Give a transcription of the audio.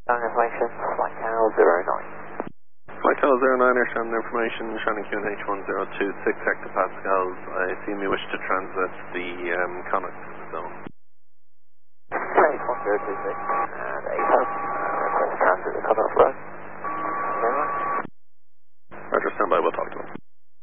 Information, Flight Tower 09. Flight Tower 09, Airsham information, Shannon QNH 1026 hectopascals. I assume you wish to transit the Connacht zone.